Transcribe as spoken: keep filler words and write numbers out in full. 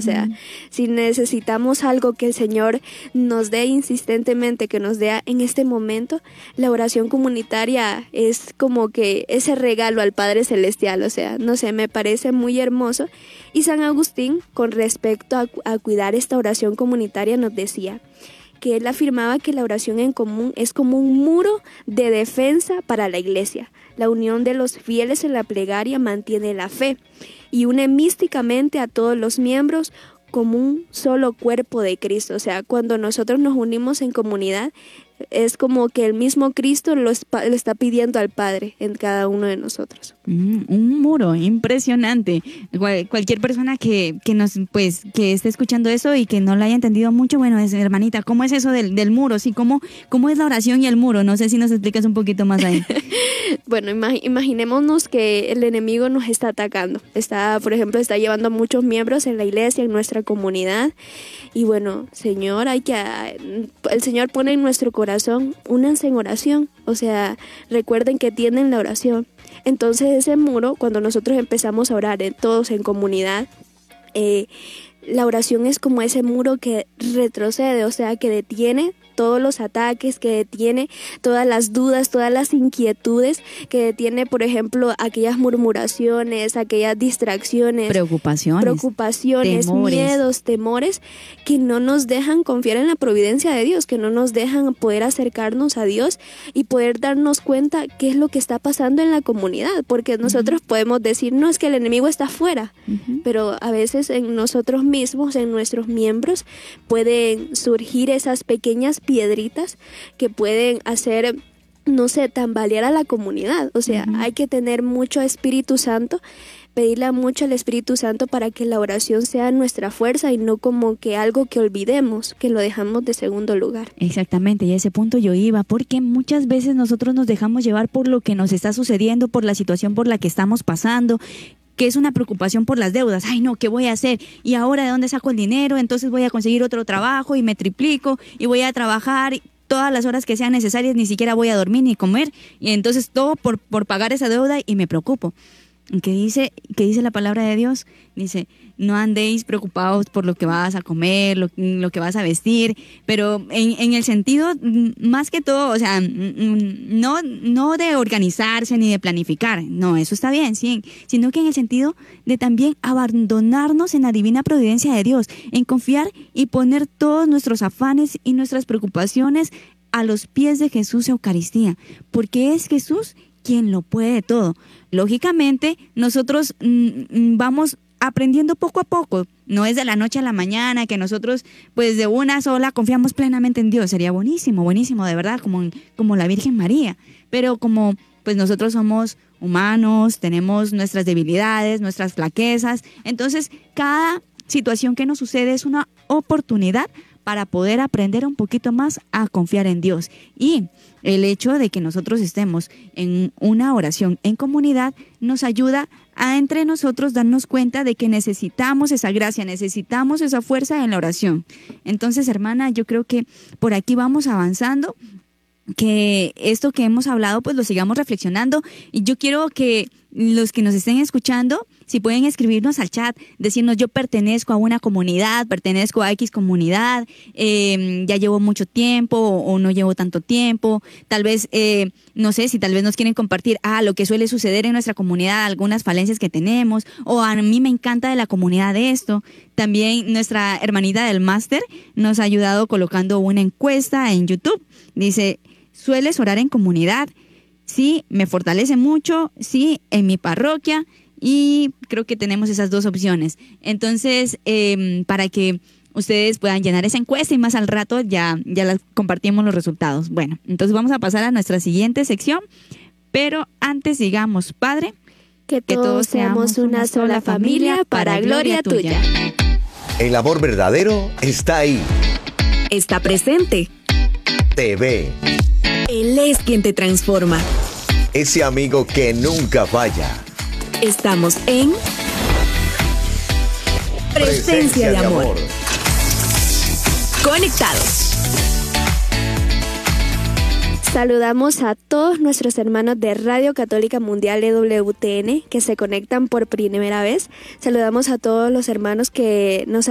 O sea, uh-huh. si necesitamos algo que el Señor nos dé insistentemente, que nos dé en este momento, la oración comunitaria es como que ese regalo al Padre Celestial. O sea, no sé, me parece muy hermoso. Y San Agustín, con respecto a, a cuidar esta oración comunitaria, nos decía que él afirmaba que la oración en común es como un muro de defensa para la iglesia. La unión de los fieles en la plegaria mantiene la fe y une místicamente a todos los miembros como un solo cuerpo de Cristo. O sea, cuando nosotros nos unimos en comunidad, es como que el mismo Cristo lo, espa- lo está pidiendo al Padre en cada uno de nosotros. Mm, un muro impresionante. Cual, cualquier persona que, que nos, pues, que esté escuchando eso y que no lo haya entendido mucho, bueno, es, hermanita, ¿cómo es eso del, del muro? Sí, ¿cómo, ¿cómo es la oración y el muro? No sé si nos explicas un poquito más ahí. Bueno, imag- imaginémonos que el enemigo nos está atacando. Está, por ejemplo, está llevando a muchos miembros en la iglesia, en nuestra comunidad. Y bueno, Señor, hay que, el Señor pone en nuestro corazón, únanse en oración. O sea, recuerden que tienen la oración. Entonces ese muro, cuando nosotros empezamos a orar en, todos en comunidad, eh, la oración es como ese muro que retrocede, o sea, que detiene todos los ataques, que detiene todas las dudas, todas las inquietudes, que detiene, por ejemplo, aquellas murmuraciones, aquellas distracciones, preocupaciones, preocupaciones, temores. miedos, temores, que no nos dejan confiar en la providencia de Dios, que no nos dejan poder acercarnos a Dios y poder darnos cuenta qué es lo que está pasando en la comunidad, porque nosotros uh-huh. podemos decir, no, es que el enemigo está afuera, uh-huh. pero a veces en nosotros mismos, en nuestros miembros, pueden surgir esas pequeñas piedritas que pueden hacer, no sé, tambalear a la comunidad. O sea, uh-huh. hay que tener mucho Espíritu Santo, pedirle mucho al Espíritu Santo para que la oración sea nuestra fuerza y no como que algo que olvidemos, que lo dejamos de segundo lugar. Exactamente, y a ese punto yo iba, porque muchas veces nosotros nos dejamos llevar por lo que nos está sucediendo, por la situación por la que estamos pasando, que es una preocupación por las deudas. Ay, no, ¿qué voy a hacer? ¿Y ahora de dónde saco el dinero? Entonces voy a conseguir otro trabajo y me triplico y voy a trabajar todas las horas que sean necesarias, ni siquiera voy a dormir ni comer, y entonces todo por, por pagar esa deuda y me preocupo. ¿Qué dice, qué dice la palabra de Dios? Dice, no andéis preocupados por lo que vas a comer, lo, lo que vas a vestir, pero en, en el sentido, más que todo, o sea, no, no de organizarse ni de planificar, no, eso está bien, sí, sino que en el sentido de también abandonarnos en la divina providencia de Dios, en confiar y poner todos nuestros afanes y nuestras preocupaciones a los pies de Jesús Eucaristía, porque es Jesús quien lo puede todo. Lógicamente, nosotros mm, vamos aprendiendo poco a poco. No es de la noche a la mañana que nosotros, pues de una sola, confiamos plenamente en Dios. Sería buenísimo, buenísimo, de verdad, como, como la Virgen María. Pero como pues nosotros somos humanos, tenemos nuestras debilidades, nuestras flaquezas. Entonces, cada situación que nos sucede es una oportunidad para poder aprender un poquito más a confiar en Dios. Y el hecho de que nosotros estemos en una oración en comunidad nos ayuda a entre nosotros darnos cuenta de que necesitamos esa gracia, necesitamos esa fuerza en la oración. Entonces, hermana, yo creo que por aquí vamos avanzando, que esto que hemos hablado pues lo sigamos reflexionando, y yo quiero que los que nos estén escuchando, si pueden escribirnos al chat, decirnos yo pertenezco a una comunidad, pertenezco a X comunidad, eh, ya llevo mucho tiempo o, o no llevo tanto tiempo, tal vez, eh, no sé, si tal vez nos quieren compartir ah, lo que suele suceder en nuestra comunidad, algunas falencias que tenemos, o a mí me encanta de la comunidad de esto. También nuestra hermanita del máster nos ha ayudado colocando una encuesta en YouTube, dice, ¿sueles orar en comunidad? Sí, me fortalece mucho, sí, en mi parroquia, y creo que tenemos esas dos opciones. Entonces, eh, para que ustedes puedan llenar esa encuesta y más al rato ya, ya las compartimos los resultados. Bueno, entonces vamos a pasar a nuestra siguiente sección, pero antes digamos, Padre, que todos, que todos seamos una sola familia para gloria tuya. El amor verdadero está ahí. Está presente. Te ve. Él es quien te transforma. Ese amigo que nunca falla. Estamos en Presencia, Presencia de, amor. de amor. Conectados. Saludamos a todos nuestros hermanos de Radio Católica Mundial E W T N que se conectan por primera vez. Saludamos a todos los hermanos que nos